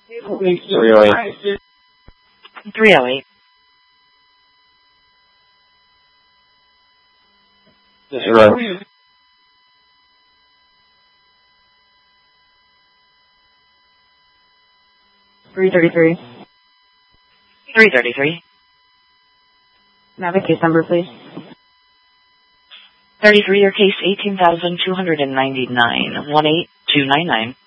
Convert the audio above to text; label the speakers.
Speaker 1: 308.
Speaker 2: 308.
Speaker 1: Zero.
Speaker 2: 333.
Speaker 3: 333.
Speaker 2: Have a case number, please.
Speaker 3: 33, your case 18,299, 18299.